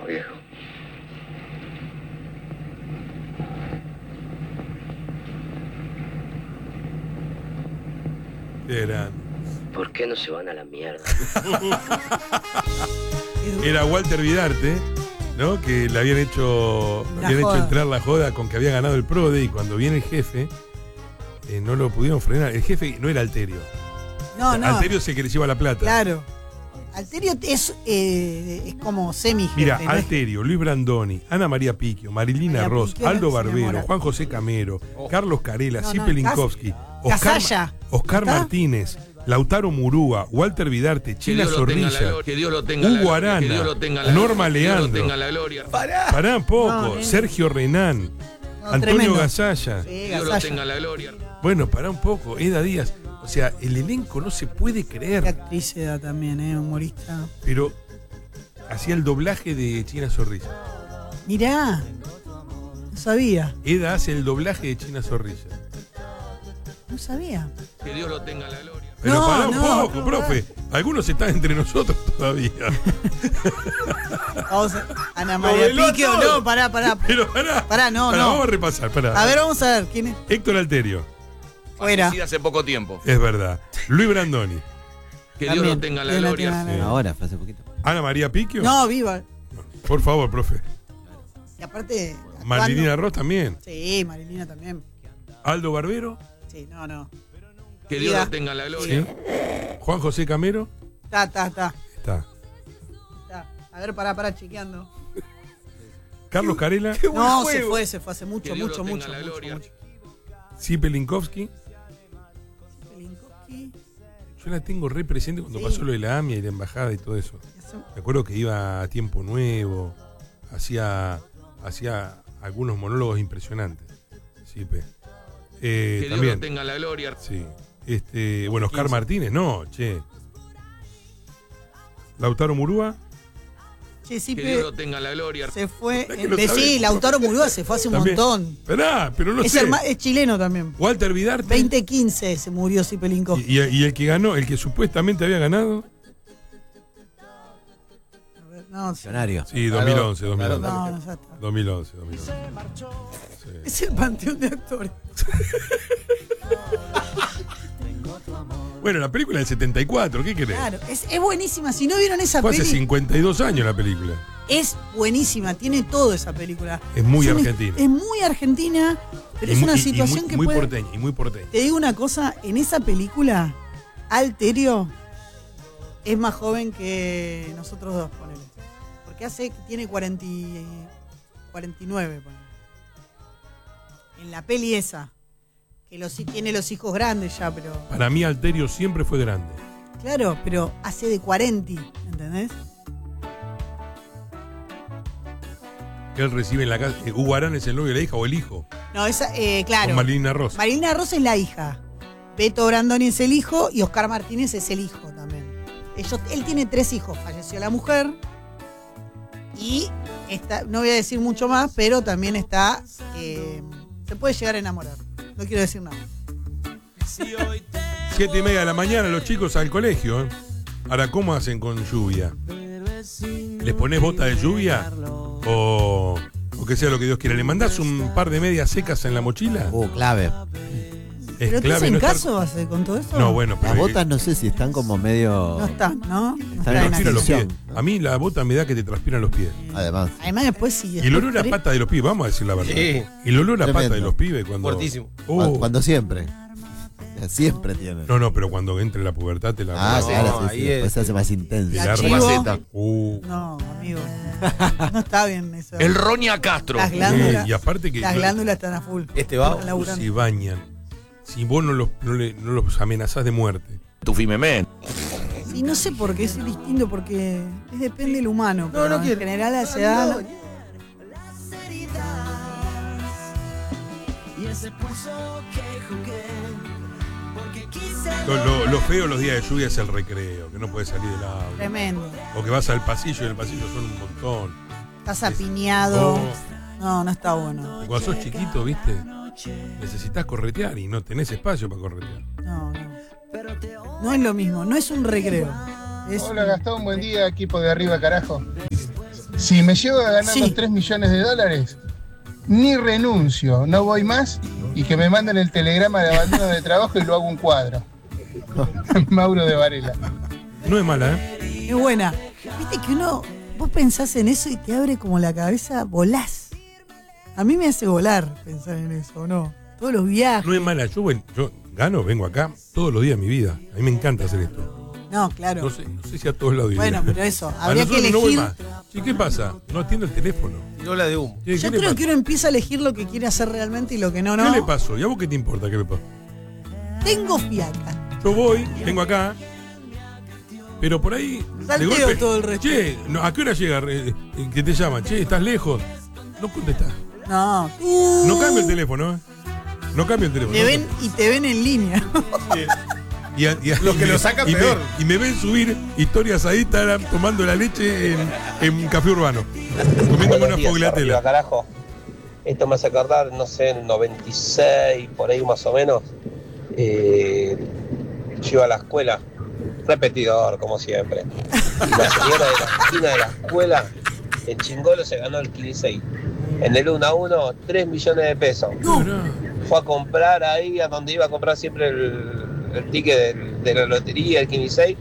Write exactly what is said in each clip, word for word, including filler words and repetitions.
viejo. Eran. ¿Por qué no se van a la mierda? Era Walter Vidarte, ¿no? Que le habían hecho, habían hecho entrar la joda con que había ganado el PRODE, y cuando viene el jefe, eh, no lo pudieron frenar. El jefe no era Alterio. No, no. Alterio es el que le lleva la plata. Claro. Alterio es, eh, es como semi-jefe. Mira, ¿no? Alterio, Luis Brandoni, Ana María Picchio, Marilina María Ross, Picchio, Aldo se Barbero, enamora. Juan José Camero, oh. Carlos Carela, No, Cipe no, Linkowski, Cas- Oscar, Casalla. Oscar ¿Está? Martínez, Lautaro Murúa, Walter Vidarte, China Zorrilla, Hugo Arana, Norma Leandro. Pará. Pará un poco, No, no. Sergio Renán, No, Antonio tremendo. Gasalla. Sí, Gasalla. Bueno, pará un poco, Eda Díaz. O sea, el elenco no se puede Qué creer, actriz era también, ¿eh? Humorista. pero hacía el doblaje de China Zorrilla. Mirá. No sabía. Eda hace el doblaje de China Zorrilla. No sabía. Que Dios lo tenga la gloria. Pero No, pará un no, poco, no, profe. Algunos están entre nosotros todavía. Vamos a, Ana María veló Picchio, todo. no, pará, pará. Pero pará. Pará, no, Pará, no. Vamos a repasar, pará. A ver, vamos a ver quién es. Héctor Alterio, Fuera. Fallecida hace poco tiempo. es verdad. Luis Brandoni. Que También. Dios lo tenga la Dios lo gloria. tenga la gloria. Ahora, fue hace poquito. Ana María Picchio. No, viva. Por favor, profe. Y aparte. actuando- Marilina Ross también. Sí, Marilina también. Aldo Barbero. Sí, no, no. Que Dios Diga. lo tenga la ¿Sí? gloria. Juan José Camero. Está, está, está. Está. está. A ver, pará, pará, chequeando. Carlos Carela. No, se fue, se fue hace mucho, Que Dios mucho, lo tenga mucho, la mucho, gloria. mucho. Cipe Linkowski. Pelinkowski. Yo la tengo re presente cuando Sí. pasó lo de la AMIA y la embajada y todo eso. Me acuerdo que iba a Tiempo Nuevo, hacía, hacía algunos monólogos impresionantes. Cipe. Eh, Que Dios también. lo tenga la gloria. Sí. Este, bueno, Oscar Martínez, no, che. Lautaro Murúa. Che, sí, Que pe- Dios lo tenga la gloria. se fue. que eh, lo de- sabe. sí, Lautaro Murúa se fue hace un También. montón. Esperá, pero no es, sé. herma- es chileno también. Walter Vidarte. veinte quince se murió Cipelinkowski. Y, y- y el que ganó, el que supuestamente había ganado. No, sí. Millonario. Sí, dos mil once, dos mil once. No, no, ya está. dos mil once, dos mil once. Sí. Es el panteón de actores. Bueno, la película del setenta y cuatro, ¿qué querés? Claro, es, es buenísima. Si no vieron esa Fue hace peli, cincuenta y dos años la película. es buenísima. Tiene todo esa película. Es muy una- argentina. Es muy argentina, pero Y es muy- una y- y situación muy, que muy puede... porteña, y muy porteña. Te digo una cosa, en esa película, Alterio es más joven que nosotros dos, ponele. Porque hace, tiene cuarenta, y- cuarenta y nueve, ponele. En la peli esa, que los, tiene los hijos grandes ya, pero... Para mí Alterio siempre fue grande. Claro, pero hace de cuarenta, ¿entendés? Él recibe en la casa. eh, Hugo Arán es el novio de la hija o el hijo. No, esa, eh, claro. Con Marilina Ross. Marilina Ross es la hija. Beto Brandoni es el hijo y Oscar Martínez es el hijo también. Ellos, él tiene tres hijos. Falleció la mujer y está, no voy a decir mucho más, pero también está. eh, se puede llegar a enamorar. No quiero decir nada. Siete y media de la mañana los chicos al colegio. ¿eh? Ahora, ¿cómo hacen con lluvia? ¿Les ponés bota de lluvia? O, o que sea lo que Dios quiera. ¿Le mandás un par de medias secas en la mochila? Uh, clave. Es ¿Pero te clave hacen no estar- caso hace- con todo eso? No, bueno, pero Las botas no sé si están como medio. No están, ¿no? No Están están en en transpiran los acción. pies. A mí la bota me da que te transpiran los pies. Además. Además, después sí. Y el olor a pata de los pibes, vamos a decir la verdad. Sí. Y el olor a pata Tremendo. de los pibes cuando. Fuertísimo. Oh. Cuando, cuando siempre. Siempre tienen. No, no, pero cuando entre la pubertad te la. Ah, No, claro, sí, ahí sí. es. Después se hace más intenso. La la chivo. receta. Uh. No, amigo. No está bien eso. El Roña Castro. Las glándulas, Y aparte que las no- glándulas están a full. Este va. Están laburando. se bañan. Si vos no los, no, le- no los amenazás de muerte. Tu Fimemén. Sí, no sé por qué es distinto, porque es depende del humano. Pero no en quiero. general a esa edad. Lo, lo- lo feo los días de lluvia es el recreo, que no puedes salir del aula. Tremendo. O que vas al pasillo y en el pasillo son un montón. Estás apiñado. Oh. No, no está bueno. Y cuando sos chiquito, viste, necesitas corretear y no tenés espacio para corretear. No, no. No es lo mismo, no es un recreo. Es Hola Gastón, buen día, equipo de arriba carajo. Si me llego a ganar Sí. los tres millones de dólares, ni renuncio, no voy más y que me manden el telegrama de abandono de trabajo y lo hago un cuadro. Mauro de Varela. No es mala, ¿eh? Es buena. Viste que uno, vos pensás en eso y te abre como la cabeza, volás. A mí me hace volar pensar en eso, ¿o no? Todos los viajes. No es mala. Yo, bueno, yo gano, vengo acá todos los días de mi vida. A mí me encanta hacer esto. No, claro. No sé, no sé si a todos lados. Bueno, diría. pero eso, A habría que nosotros no voy elegir. más. Sí, ¿qué pasa? No atiendo el teléfono. Tiró la de humo. ¿Qué, Yo qué le creo pasa? que uno empieza a elegir lo que quiere hacer realmente y lo que no, no. ¿Qué le pasó? ¿Y a vos qué te importa qué me pasa? Tengo fiaca. Yo voy, vengo acá, pero por ahí. de Salteo golpe, todo el resto. Che, no, ¿a qué hora llega? eh, eh, que te llaman. Che, ¿estás lejos? No contestás. No. No cambio el teléfono, ¿eh? No cambio el teléfono. Te no ven y te ven en línea. Y a- y a- Los y que me- lo sacan y me- peor. y me ven subir historias a Instagram tomando la leche en, en Café Urbano. Comiéndome una Buenos días, arriba, foglatela. carajo. Esto me hace acordar, no sé, en noventa y seis, por ahí más o menos. Eh, yo iba a la escuela, repetidor, como siempre. Y la señora de la esquina de la escuela, en Chingolo, se ganó el quince. En el uno a uno, tres millones de pesos. Mirá. Fue a comprar ahí, a donde iba a comprar siempre el, el ticket del- de la lotería, el quince.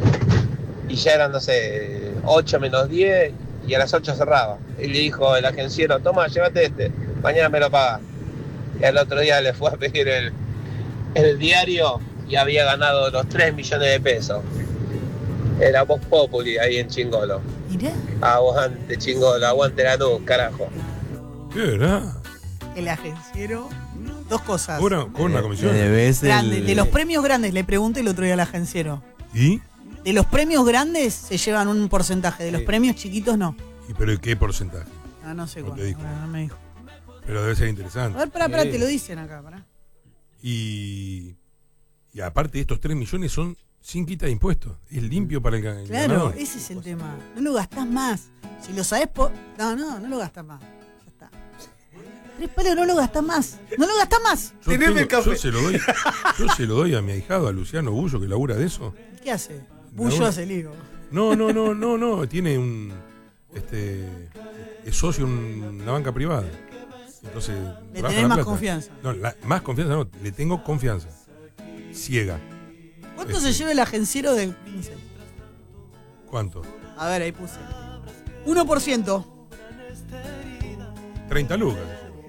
Y ya eran, no sé, ocho menos diez y a las ocho cerraba. Y le dijo el agenciero, toma, llévate este, mañana me lo pagas. Y al otro día le fue a pedir el, el diario y había ganado los tres millones de pesos. Era Vox Populi ahí en Chingolo. Mirá, Aguante Chingolo, aguante la luz, carajo. ¿Qué verdad? el agenciero. Dos cosas. ¿Cobra, cobra una comisión? Debes Grande, el- de los premios grandes, le pregunté el otro día al agenciero. ¿Y? De los premios grandes se llevan un porcentaje, de los premios chiquitos no. ¿Y pero qué porcentaje? Ah, no sé No cuánto. te dijo. ahora no me dijo. Pero debe ser A interesante. ver, pará, pará, te lo dicen acá, pará. Y, y aparte estos tres millones son sin quita de impuestos. Es limpio para el, ga- el Claro, ganador. ese es el tema. No lo gastás más. Si lo sabés por. No, no, no lo gastás más. Ya está. Tres palos no lo gastás más. No lo gastás más. Yo, Teneme tengo- el café. yo se lo doy, yo se lo doy a mi ahijado, a Luciano Bullo, que labura de eso. ¿Qué hace? Bullo No. hace lío. No, no, no, no, no. Tiene un. Este. Es socio en una banca privada. Entonces. Le trabaja tenés la más plata. confianza. No, la- más confianza no. Le tengo confianza. Ciega. ¿Cuánto Este. se lleva el agenciero del quince? ¿Cuánto? A ver, ahí puse. uno por ciento. treinta lucas.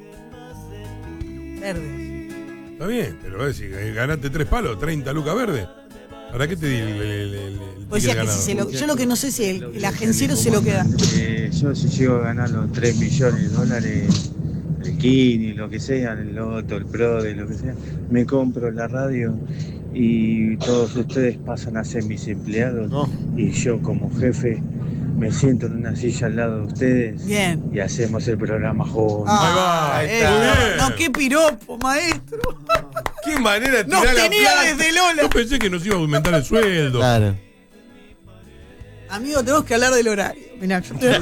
Verde. Está bien, pero a ver, si ganaste tres palos, treinta lucas verde. ¿Para qué te di el, el, el, el Pues ticket decía que ganador? si se lo, yo lo que no sé si el, el agenciero se lo queda. Eh, yo si llego a ganar los tres millones de dólares, el Kini, lo que sea, el Loto, el Prode, lo que sea, me compro la radio y todos ustedes pasan a ser mis empleados y yo como jefe me siento en una silla al lado de ustedes Bien. y hacemos el programa juntos. Ah, Ahí va, eh, ahí está. Muy bien. no, qué piropo, maestro. Qué manera de Nos tirar la tenía plata. desde Lola. Yo pensé que nos iba a aumentar el sueldo. Claro. Amigo, tenemos que hablar del horario. Mirá, yo te...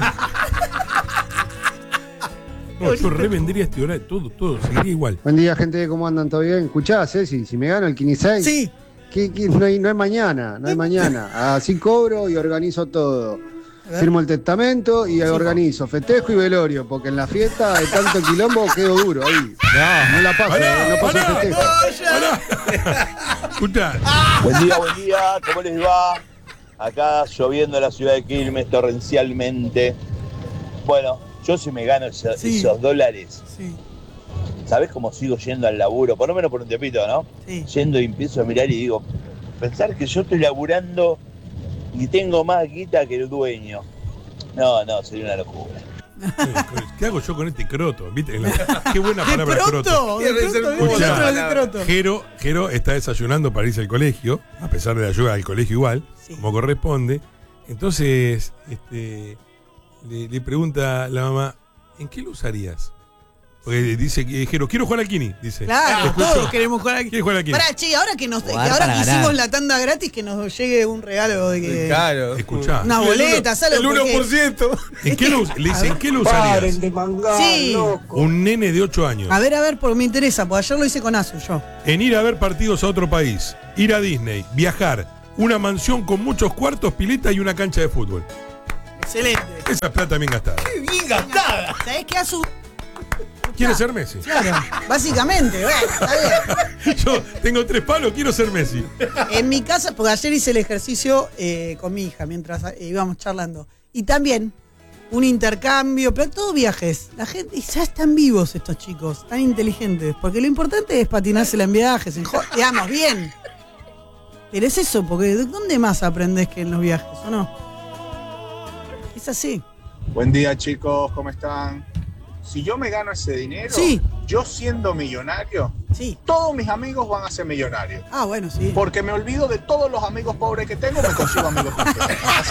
No, yo revendría este horario, todo, todo, seguiría igual. Buen día, gente, ¿cómo andan? ¿Todo bien? ¿Escuchás, eh? Si, si me gano el quince, Sí. ¿qué, qué? No, hay, no es mañana, no es mañana. Así cobro y organizo todo. Firmo el testamento y organizo festejo y velorio, porque en la fiesta de tanto quilombo quedo duro ahí. No, no la paso, Pará, eh, no paso pará. festejo. Escucha, Buen día, buen día, ¿cómo les va? Acá lloviendo en la ciudad de Quilmes torrencialmente. Bueno, yo si me gano esos, Sí. esos dólares, Sí, ¿sabés cómo sigo yendo al laburo? Por lo menos por un tiempito, ¿no? sí. Yendo y empiezo a mirar y digo, pensar que yo estoy laburando y tengo más guita que el dueño. No, no, sería una locura. ¿qué hago yo con este croto? ¿Viste? La- qué buena ¡De palabra croto. pronto! ¡De Debe ser pronto! muy vimos buena otro de palabra. troto. Jero, Jero está desayunando para irse al colegio, a pesar de la ayuda al colegio igual, Sí. como corresponde. Entonces, este, le, le pregunta la mamá, ¿en qué lo usarías? Porque dice que Jero, quiero jugar al Kini, dice. Claro, Escuchó. todos queremos jugar aquí. ¿Quiere jugar al Kini? Pará, che, ahora que, nos, que Jugar ahora para que ganar. hicimos la tanda gratis, que nos llegue un regalo de que. Claro. Escuchá. Una boleta, ¿sabes? El uno por ciento. ¿En qué lo, us- le dice, ¿en qué lo usarías? Sí. Un nene de ocho años. A ver, a ver, porque me interesa, porque ayer lo hice con Azu yo. En ir a ver partidos a otro país, ir a Disney, viajar, una mansión con muchos cuartos, pileta y una cancha de fútbol. Excelente. Esa plata bien gastada. Bien gastada. ¿Sabés qué hace un... ¿Quiere ser Messi? Claro, básicamente, bueno, está bien. Yo tengo tres palos, quiero ser Messi. En mi casa, porque ayer hice el ejercicio eh, con mi hija mientras eh, íbamos charlando. Y también un intercambio, pero todo viajes. La gente, y ya están vivos estos chicos, tan inteligentes. Porque lo importante es patinársela en viajes, en jo- digamos, bien. Pero es eso, porque ¿dónde más aprendés que en los viajes, o no? Es así. Buen día, chicos, ¿cómo están? Si yo me gano ese dinero, Sí. yo siendo millonario, Sí. todos mis amigos van a ser millonarios. Ah, bueno, sí. Porque me olvido de todos los amigos pobres que tengo, me consigo amigos ricos.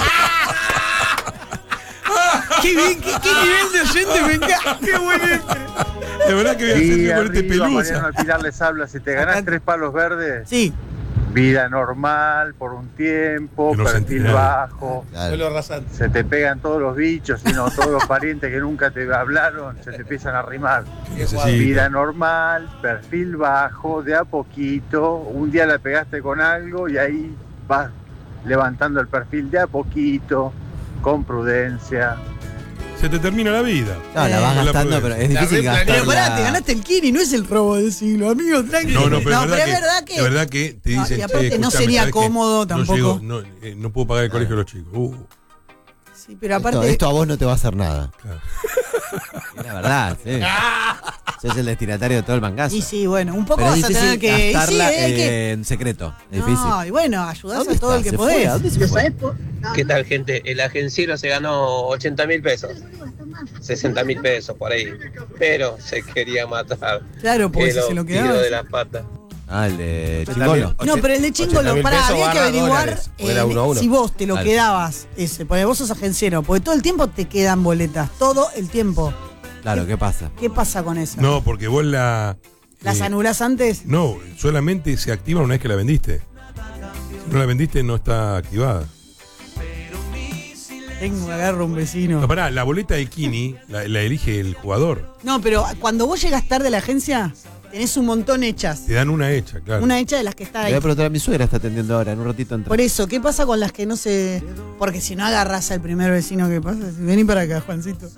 Qué bien, qué, qué nivel de oyente me encanta. Qué buen entre. De verdad que voy a hacer Y que con este arriba, Mariano pelusa. al Pilar les habla, si te ganás tres palos verdes, Sí. vida normal por un tiempo, Que no perfil sentí nada. bajo, Vuelo rasante. se te pegan todos los bichos, sino todos los parientes que nunca te hablaron, se te empiezan a arrimar. Necesito. Vida normal, perfil bajo, de a poquito, un día la pegaste con algo y ahí vas levantando el perfil de a poquito, con prudencia. Se te termina la vida. No, la vas Con la gastando, pero prudencia. es difícil La Pero pará, te gastarla. ganaste el Kini, no es el robo del siglo, amigo, tranquilo. No, no, pero, No, es, pero verdad es que, verdad que. es verdad que te No, dicen, y aparte che, no escuchame, sería ¿sabés qué? cómodo No tampoco. llego, no, eh, no puedo pagar el colegio de los chicos. Uh, Sí, pero Esto, aparte. esto a vos no te va a hacer nada. claro. Es la verdad, sí. Sos el destinatario de todo el mangazo. Y sí, bueno, un poco Pero es vas a difícil tener que. y sí, gastarla hay eh, que- en secreto. Es difícil. No, y bueno, ayudás ¿Dónde a todo está? el que ¿Se fue? podés. ¿A dónde se fue? ¿Qué tal, gente? El agenciero se ganó ochenta mil pesos. sesenta mil pesos por ahí. Pero se quería matar. Claro, porque Que si se lo tiro quedaba. de las patas. Ah, el de ochenta Chingolo. No, pero el de Chingolo, ochenta mil pará, pesos había que barra averiguar dólares, porque eh, era uno a uno. si vos te lo Claro. quedabas ese, porque vos sos agenciero, porque todo el tiempo te quedan boletas, todo el tiempo. Claro, ¿qué pasa? ¿Qué pasa con eso? No, porque vos la. ¿Las eh, anulás antes? No, solamente se activa una vez que la vendiste. Si no la vendiste, no está activada. Tengo, agarro un vecino. No, pará, la boleta de Kini la, la elige el jugador. No, pero cuando vos llegas tarde a la agencia, tenés un montón hechas. Te dan una hecha, claro. Una hecha de las que está Le ahí. voy a preguntar a mi suegra, está atendiendo ahora, en un ratito entra. Por eso, ¿qué pasa con las que no se...? Porque si no agarrás al primer vecino que pasa, vení para acá, Juancito.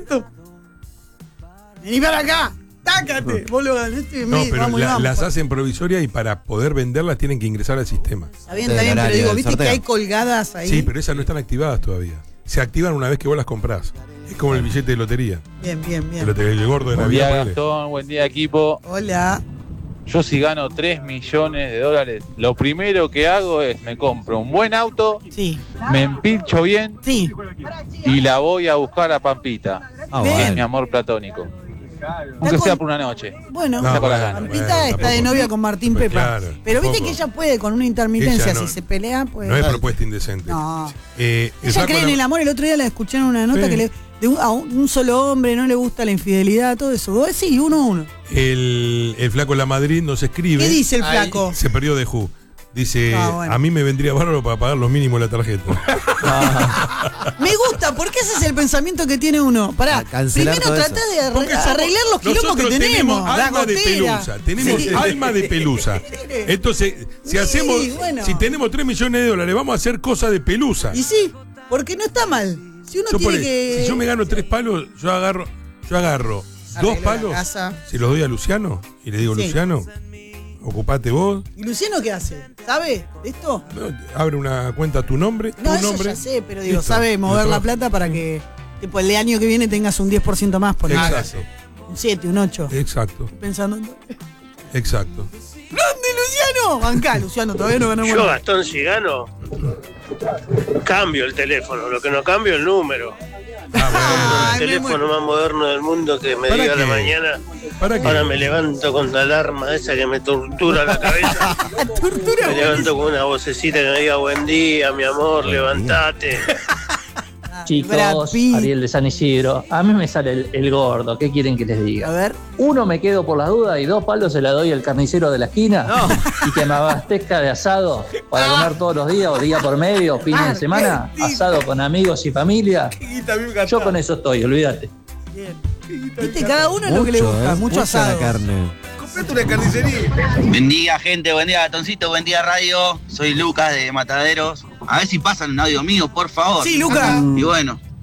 Vení para acá, tácate. Vos lo ganaste, No, me- pero vamos, y la- vamos. las hacen provisoria y para poder venderlas tienen que ingresar al sistema. Está bien, Del está bien, pero horario digo, del viste sorteo. que hay colgadas ahí. Sí, pero esas no están activadas todavía. Se activan una vez que vos las comprás. Es como el billete de lotería. Bien, bien, El, bien. lote- el gordo de Buen día, Navidad. ponele. Gastón. Buen día, equipo. Hola. Yo si gano tres millones de dólares, lo primero que hago es me compro un buen auto, Sí, me empincho bien sí. y la voy a buscar a Pampita, Ah, Bien. que es bueno. mi amor platónico. Aunque con- sea por una noche. Bueno, No, Saco las bueno, ganas. Pampita bueno, está de tampoco. novia con Martín Pues Pepa. claro, pero viste tampoco. que ella puede con una intermitencia, Ella no- si se pelea, pues... No es propuesta indecente. No. Eh, el Ella flaco cree en la- el amor. El otro día la escuché en una nota Sí. que le, de un, a un, un solo hombre no le gusta la infidelidad, todo eso. Vos sí, uno a uno. El, el flaco La Madrid nos escribe. ¿Qué dice el Ahí. flaco? Se perdió de Who. Dice, Ah, bueno. a mí me vendría bárbaro para pagar los mínimos de la tarjeta. Me gusta, porque ese es el pensamiento que tiene uno. Pará, A cancelar primero todo tratá eso. de arre- Porque somos- arreglar los quilombos que nosotros tenemos. la alma de gotera. pelusa. Tenemos Sí. alma de pelusa. Entonces, si Sí, hacemos, bueno. si tenemos tres millones de dólares, vamos a hacer cosas de pelusa. Y sí, porque no está mal. Si uno Yo tiene por- que... Si yo me gano tres palos, yo agarro, yo agarro Arreglo dos la palos, casa. se los doy a Luciano y le digo, Sí. Luciano, ocupate vos. ¿Y Luciano qué hace? ¿Sabe de esto? No, abre una cuenta a tu nombre, No, tu eso nombre. ya sé, pero digo, Listo. sabe mover Lo la trabajo. plata para que tipo, el año que viene tengas un diez por ciento más, por ejemplo. Exacto, Un siete, un ocho. exacto, Pensando en... exacto. ¡Grande, Luciano! Bancá, Luciano, todavía no ganamos Yo, nada. Gastón, si gano, cambio el teléfono. Lo que no cambio es el número. Ah, Ay, El me teléfono muero. más moderno del mundo que me ¿Para diga a la qué? mañana. ¿Para qué? Ahora me levanto con la alarma esa que me tortura la cabeza. Tortura. Me levanto con una vocecita que me diga buen día, mi amor, levantate. Brad Chicos, Pitt. Ariel de San Isidro, a mí me sale el, el gordo, ¿qué quieren que les A diga? ver. Uno me quedo por las dudas y dos palos se la doy al carnicero de la esquina y que me abastezca de asado para comer todos los días o día por medio, fin de semana, asado con amigos y familia. Yo con eso estoy, olvídate. Bien. Viste, cada uno es lo que le gusta. ¿eh? Mucho Mucha asado. la carne. Comprate una carnicería. Buen día, gente. Buen día, Gatoncito. Buen día, Radio. Soy Lucas de Mataderos. A ver si pasan un audio mío, por favor. Sí, Lucas. Y bueno,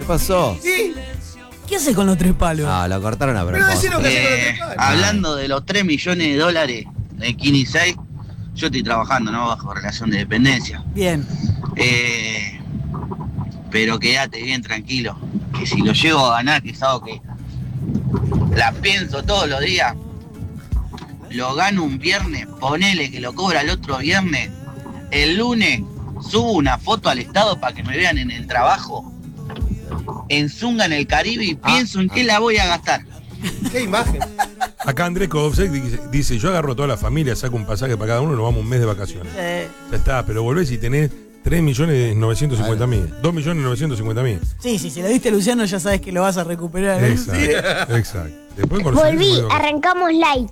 pasó? ¿Qué? ¿Qué hace con los tres palos? Ah, lo cortaron a propósito. Eh, hablando de los tres millones de dólares de Kini seis, yo estoy trabajando, ¿no? Bajo relación de dependencia. Bien. Eh, pero quédate bien tranquilo, que si lo llego a ganar, que es algo que la pienso todos los días, lo gano un viernes, ponele que lo cobra el otro viernes, el lunes subo una foto al estado para que me vean en el trabajo, en Zunga en el Caribe, y pienso en qué la voy a gastar. ¿Qué imagen? Acá Andrés Kovsek dice, dice, yo agarro a toda la familia, saco un pasaje para cada uno y nos vamos un mes de vacaciones. Sí. Ya está, pero volvés y tenés tres millones novecientos cincuenta mil. dos millones novecientos cincuenta mil. Sí, sí, si lo diste a Luciano ya sabes que lo vas a recuperar. ¿eh? Exacto, exacto. Después con Volví, arrancamos live.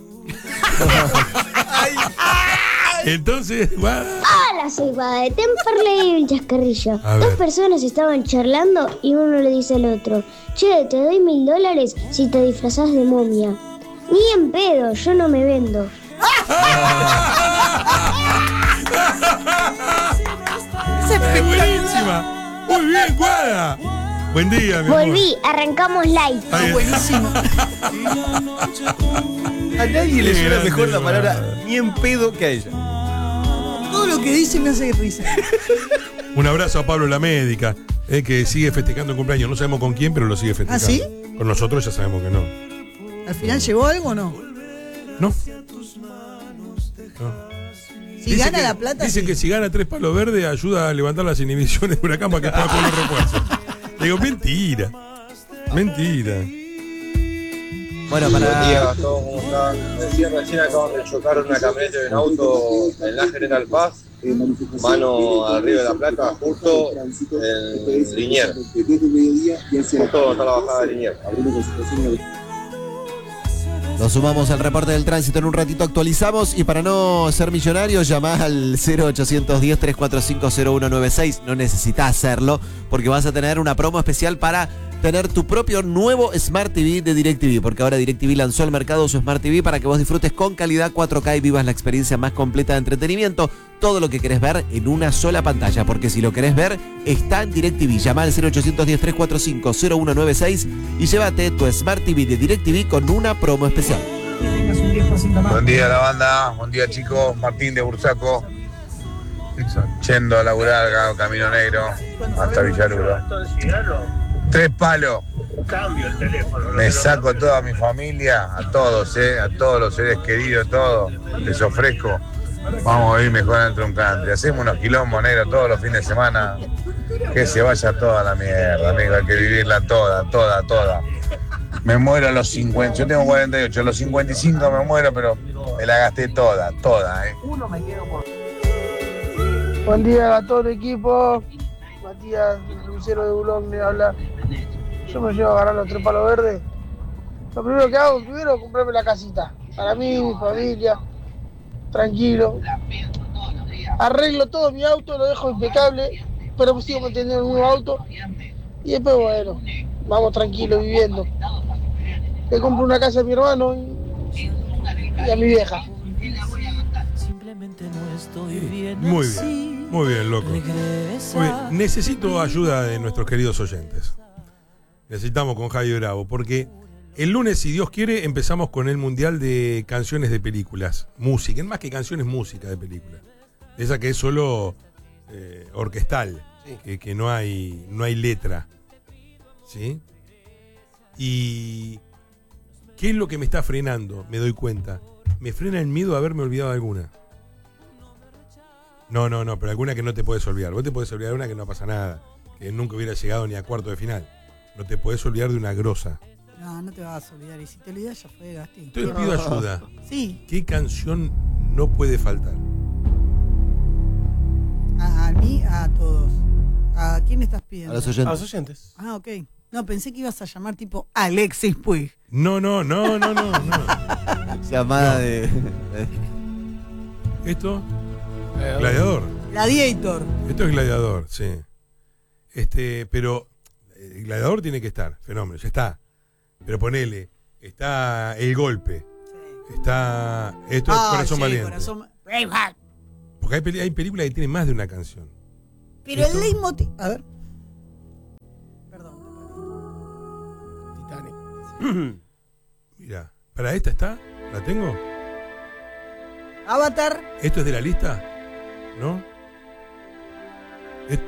Entonces, Guada. Hola, soy Guada de Temperley y el Chascarrillo. A ver. Dos personas estaban charlando y uno le dice al otro: che, te doy mil dólares si te disfrazás de momia. Ni en pedo, yo no me vendo. ¡Es buenísima! ¡Muy bien, Guada! Buen día, mi Volví, arrancamos live. Ah, buenísimo. A nadie le Qué suena grande, mejor la palabra hermano. ni en pedo que a ella. Todo lo que dice me hace risa. Un abrazo a Pablo la médica, eh, que sigue festejando el cumpleaños. No sabemos con quién, pero lo sigue festejando. ¿Ah, sí? Con nosotros ya sabemos que no. ¿Al final llegó algo o no? No. Si gana la plata, Dice sí. que si gana tres palos verdes ayuda a levantar las inhibiciones de Huracán para que pueda poner refuerzo. Le digo, mentira. Mentira. Bueno, Buen día, para. Gastón, ¿cómo están? Recién, recién acaban de chocar una camioneta de un auto en la General Paz, mano al Río de la Plata, justo en Liniers. Justo está la bajada de Liniers. Nos sumamos al reporte del tránsito en un ratito, actualizamos y para no ser millonario llamás al cero ochocientos diez, trescientos cuarenta y cinco, cero uno noventa y seis. No necesitas hacerlo porque vas a tener una promo especial para tener tu propio nuevo Smart T V de DirecTV, porque ahora DirecTV lanzó al mercado su Smart T V para que vos disfrutes con calidad cuatro K y vivas la experiencia más completa de entretenimiento. Todo lo que querés ver en una sola pantalla, porque si lo querés ver, está en DirecTV. Llama al cero ochocientos diez, trescientos cuarenta y cinco, cero uno noventa y seis y llévate tu Smart T V de DirecTV con una promo especial. Buen día la banda, buen día chicos, Martín de Bursaco, yendo a laburar acá, Camino Negro, hasta Villaluro. Tres palos, me saco toda mi familia, a todos, eh, a todos los seres queridos, todos, les ofrezco, vamos a vivir mejor dentro de un country, hacemos unos quilombos negros todos los fines de semana, que se vaya toda la mierda, amigo, hay que vivirla toda, toda, toda. Me muero a los cincuenta, yo tengo cuarenta y ocho, a los cincuenta y cinco me muero, pero me la gasté toda, toda, eh. Buen día a todo el equipo. Matías, Lucero de Bulón, me habla. Yo me llevo a agarrar los tres palos verdes. Lo primero que hago, primero es comprarme la casita. Para mí, mi familia, tranquilo. Arreglo todo mi auto, lo dejo impecable, pero me sigo manteniendo el nuevo auto. Y después, bueno, vamos tranquilo viviendo. Le compro una casa a mi hermano y, y a mi vieja. Muy bien, muy bien, loco. Muy bien. Necesito ayuda de nuestros queridos oyentes. Necesitamos con Javi Bravo, porque el lunes, si Dios quiere, empezamos con el Mundial de Canciones de Películas. Música, más que canciones, música de películas. Esa que es solo eh, orquestal, sí. que, que no hay, no hay letra. ¿Sí? Y ¿qué es lo que me está frenando? Me doy cuenta. Me frena el miedo a haberme olvidado de alguna. No, no, no, pero alguna que no te puedes olvidar. Vos te podés olvidar de una que no pasa nada, que nunca hubiera llegado ni a cuarto de final. No te podés olvidar de una grosa. No, no te vas a olvidar. Y si te olvidas, ya fue, Gasti. Entonces pido ayuda. Sí. ¿Qué canción no puede faltar? A, a mí, a todos. ¿A quién estás pidiendo? A los oyentes. A los oyentes. Ah, ok. No, pensé que ibas a llamar tipo Alexis Puig. No, no, no, no, no. no. Llamada No. de... ¿Esto? Gladiador. Gladiator. Esto es Gladiador, sí. Este, pero el Gladiador tiene que estar, fenómeno, ya está. Pero ponele, está El Golpe. Sí. Está esto es Ah, Corazón sí, Valiente. Corazón... Braveheart. Porque hay, peli- hay películas que tienen más de una canción. Pero ¿Esto? el leitmotiv... A ver. Mira, ¿para esta está? ¿La tengo? Avatar. ¿Esto es de la lista? ¿No? Es-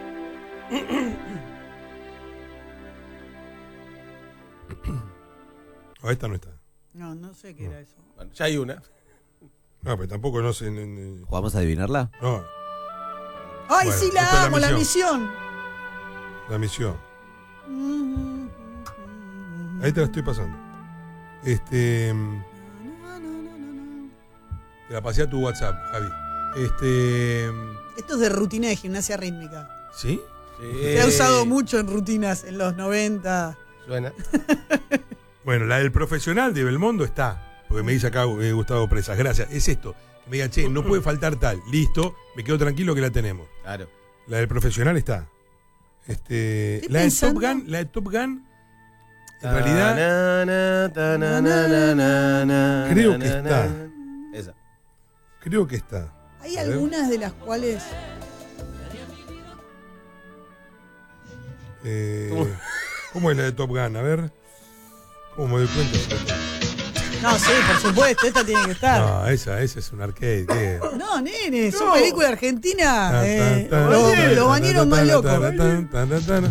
Ah, esta no está. No, no sé qué era eso. Bueno, ya hay una. No, pero tampoco no sé. ni- ni- ¿Jugamos a adivinarla? No, ¡Ay, Bueno, sí, esta es la la amo, la misión. misión! la misión. Ahí te la estoy pasando. Este. Te la pasé a tu WhatsApp, Javi. Este. Esto es de rutina de gimnasia rítmica. ¿Sí? Se ha usado mucho en rutinas en los noventa. Suena. Bueno, la del profesional de Belmondo está. Porque me dice acá eh, Gustavo Presas. Gracias. Es esto. Que me digan, che, no puede faltar tal. Listo. Me quedo tranquilo que la tenemos. Claro. La del profesional está. Este. Estoy La de pensando- Top Gun. La de Top Gun. En realidad. Creo que está. Esa. Creo que está. Hay A ver. algunas de las cuales. Eh, ¿Cómo? ¿Cómo es la de Top Gun? A ver. ¿Cómo me doy cuenta? No, sí, por supuesto, esta tiene que estar. No, esa, esa es un arcade. ¿Qué? No, nene, son No. películas argentinas. Tan, Eh, tan, tan, los, tan, los tan, bañeros tan, más tan, locos. tan, tan, tan, tan, tan.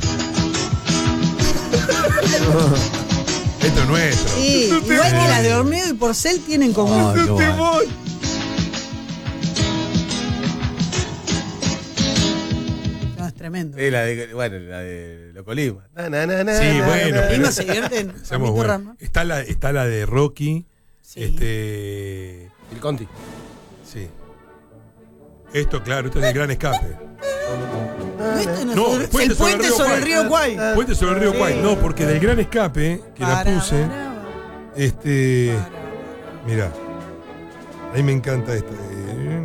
Esto es nuestro. Sí, igual que las de Orneo y Porcel tienen como. Ay, qué bueno. No, es tremendo. Sí, la de, bueno, la de Locolima. Na, na, na, na, Sí, na, bueno, na, pero- Lima se divierten. Seamos Ramito buenos. Rama. Está la, está la de Rocky. Sí. Este. El Conti. Sí. Esto, claro, esto es el gran escape. No, esto no es No, sobre- Puente el puente sobre el río Kwai. Puente sobre el río Sí. Kwai. No, porque del gran escape, que la Para, puse. para, Este. Mira. Ahí me encanta esta. eh,